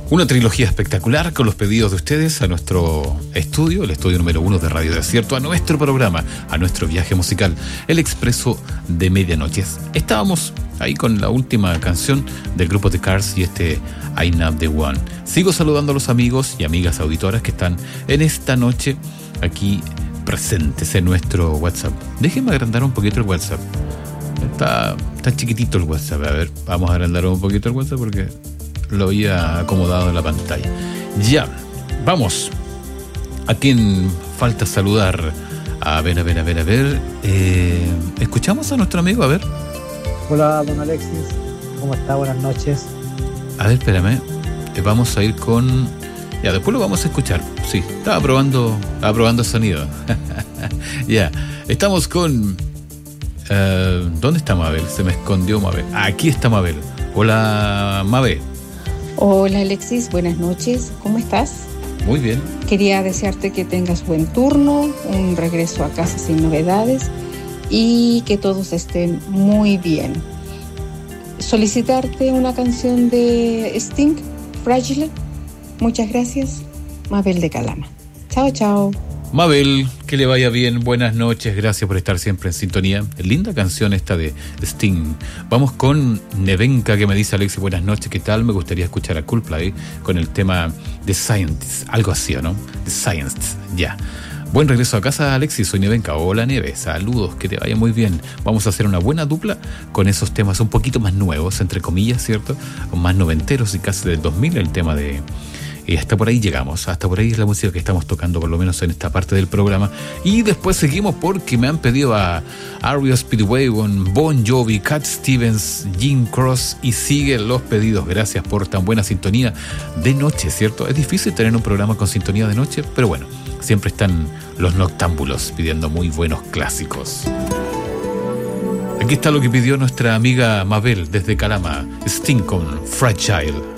Una trilogía espectacular con los pedidos de ustedes a nuestro estudio, el estudio número 1 de Radio Desierto, a nuestro programa, a nuestro viaje musical, El Expreso de Medianoches. Estábamos ahí con la última canción del grupo The Cars y I'm Not The One. Sigo saludando a los amigos y amigas auditoras que están en esta noche aquí presentes en nuestro WhatsApp. Déjenme agrandar un poquito el WhatsApp. Está chiquitito el WhatsApp. A ver, vamos a agrandar un poquito el WhatsApp porque lo había acomodado en la pantalla. Ya, vamos. ¿A quién falta saludar? A ver. Escuchamos a nuestro amigo, a ver. Hola, don Alexis. ¿Cómo está? Buenas noches. A ver, espérame. Vamos a ir con... Ya, después lo vamos a escuchar. Sí, estaba probando el sonido. Ya, estamos con... ¿dónde está Mabel? Se me escondió Mabel. Aquí está Mabel. Hola, Mabel. Hola Alexis, buenas noches, ¿cómo estás? Muy bien. Quería desearte que tengas buen turno, un regreso a casa sin novedades y que todos estén muy bien. Solicitarte una canción de Sting, Fragile. Muchas gracias, Mabel de Calama. Chao, chao. Mabel, que le vaya bien, buenas noches, gracias por estar siempre en sintonía. Linda canción esta de Sting. Vamos con Nevenka, que me dice: Alexis, buenas noches, ¿qué tal? Me gustaría escuchar a Coldplay con el tema The Scientist, algo así, ¿no? The Scientist, ya. Buen regreso a casa, Alexis, soy Nevenka. Hola, Neve, saludos, que te vaya muy bien. Vamos a hacer una buena dupla con esos temas un poquito más nuevos, entre comillas, ¿cierto? Más noventeros y casi del 2000, el tema de... Y hasta por ahí llegamos, hasta por ahí es la música que estamos tocando, por lo menos en esta parte del programa. Y después seguimos porque me han pedido a REO Speedwagon, Bon Jovi, Cat Stevens, Jim Cross, y siguen los pedidos. Gracias por tan buena sintonía de noche, ¿cierto? Es difícil tener un programa con sintonía de noche, pero bueno, siempre están los noctámbulos pidiendo muy buenos clásicos. Aquí está lo que pidió nuestra amiga Mabel desde Calama, Sting con Fragile.